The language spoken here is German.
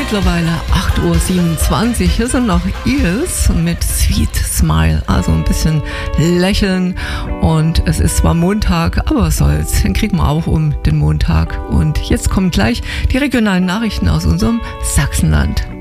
mittlerweile 8:27 Uhr. Hier sind noch Eels mit Sweet Smile, also ein bisschen lächeln. Und es ist zwar Montag, aber was soll's, den kriegen wir auch um den Montag. Und jetzt kommen gleich die regionalen Nachrichten aus unserem Sachsenland.